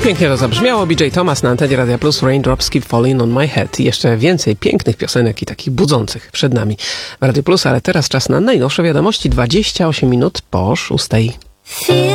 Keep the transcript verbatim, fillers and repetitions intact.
Pięknie to zabrzmiało. B J Thomas na antenie Radia Plus, Raindrops Keep Falling on My Head. I jeszcze więcej pięknych piosenek i takich budzących przed nami w Radio Plus, ale teraz czas na najnowsze wiadomości. dwadzieścia osiem minut po szóstej.